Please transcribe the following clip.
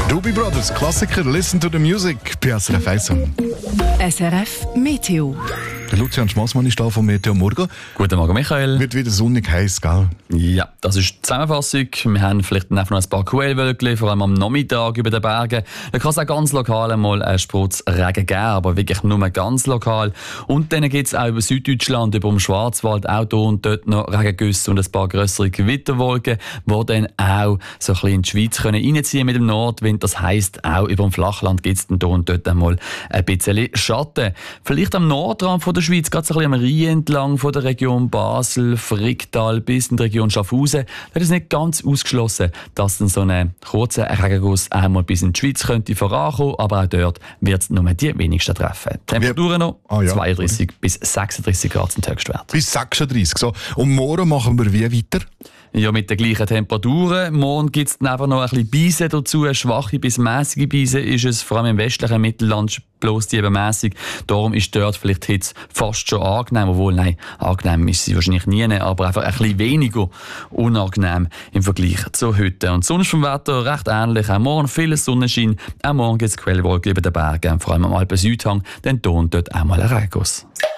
Doobie Brothers, Klassiker, Listen to the Music, bei SRF 1. SRF Meteo. Der Lucian Schmassmann ist da von Meteo Morgen. Guten Morgen, Michael. Wird wieder sonnig heiß, gell? Ja, das ist die Zusammenfassung. Wir haben vielleicht einfach noch ein paar Quellwölkchen, vor allem am Nachmittag über den Bergen. Da kann es auch ganz lokal einmal einen Sprutz Regen geben, aber wirklich nur ganz lokal. Und dann gibt es auch über Süddeutschland, über den Schwarzwald, auch hier und dort noch Regengüsse und ein paar grössere Gewitterwolken, die dann auch so ein bisschen in die Schweiz reinziehen mit dem Nordwind. Das heisst, auch über dem Flachland gibt es dann hier und dort einmal ein bisschen Schatten. Vielleicht am Nordrand von der Schweiz, gerade so ein bisschen am Rhein entlang von der Region Basel, Fricktal bis in die Region Schaffhausen. Da ist es nicht ganz ausgeschlossen, dass dann so ein kurzer Regenguss einmal bis in die Schweiz könnte vorankommen, aber auch dort wird es nur die wenigsten treffen. Temperaturen noch 32 bis 36 Grad sind Höchstwert. Bis 36. So. Und morgen machen wir wie weiter? Ja, mit den gleichen Temperaturen. Morgen gibt es dann einfach noch ein bisschen Beise dazu. Eine schwache bis mäßige Beise ist es, vor allem im westlichen Mittelland bloß die eben mässig. Darum ist dort vielleicht die Hitze fast schon angenehm. Obwohl, nein, angenehm ist sie wahrscheinlich nie, aber einfach ein bisschen weniger unangenehm im Vergleich zu heute. Und sonst vom Wetter recht ähnlich. Auch morgen viel Sonnenschein. Auch morgen gibt es Quellwolken über den Bergen, vor allem am Alpen-Südhang. Dann hier und dort auch mal ein Regenguss.